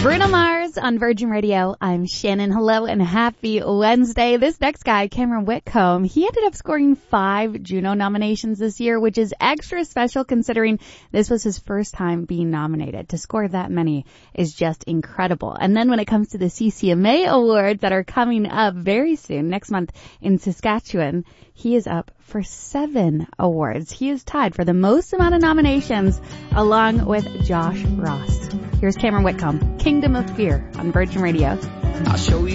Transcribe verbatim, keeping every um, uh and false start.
Bruno Mars on Virgin Radio. I'm Shannon. Hello and happy Wednesday. This next guy, Cameron Whitcomb, he ended up scoring five Juno nominations this year, which is extra special considering this was his first time being nominated. To score that many is just incredible. And then when it comes to the C C M A Awards that are coming up very soon, next month in Saskatchewan, he is up for seven awards. He is tied for the most amount of nominations along with Josh Ross. Here's Cameron Whitcomb, Kingdom of Fear on Virgin Radio. I'll show you.